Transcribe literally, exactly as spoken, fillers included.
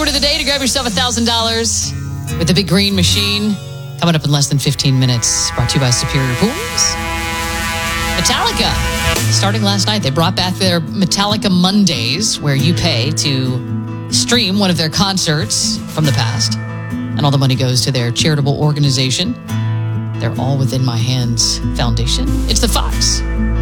of the day to grab yourself one thousand dollars with the Big Green Machine. Coming up in less than fifteen minutes. Brought to you by Superior Pools. Metallica. Starting last night, they brought back their Metallica Mondays, where you pay to stream one of their concerts from the past. And all the money goes to their charitable organization. They're All Within My Hands Foundation. It's the Fox.